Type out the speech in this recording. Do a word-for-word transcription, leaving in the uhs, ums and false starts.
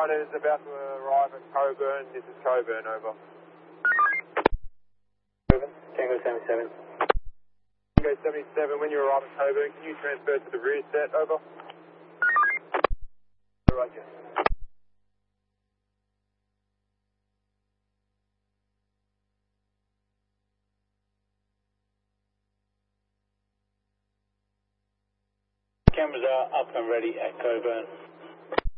Riders about to arrive at Coburn. This is Coburn, over. Tango seventy-seven. Tango seventy-seven, when you arrive at Coburn, can you transfer to the rear set, over? Roger. Cameras are up and ready at Coburn.